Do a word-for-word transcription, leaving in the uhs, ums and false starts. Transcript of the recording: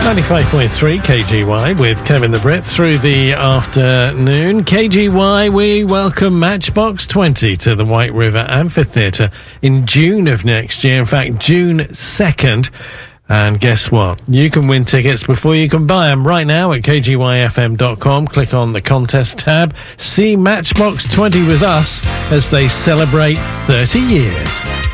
ninety-five point three K G Y with Kevin the Brit through the afternoon. K G Y, we welcome Matchbox twenty to the White River Amphitheatre in June of next year. In fact, June second. And guess what? You can win tickets before you can buy them right now at k g y f m dot com. Click on the contest tab. See Matchbox twenty with us as they celebrate thirty years.